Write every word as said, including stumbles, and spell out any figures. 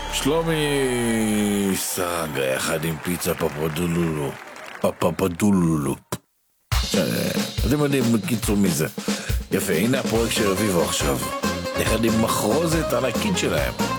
שלומי סנגה יחד עם פיצה פפדולולו פפדולולו. אתם יודעים בקיצור מזה. יפה, הנה הפרויקט של אביבו עכשיו יחד עם מחרוזת ענקית שלהם.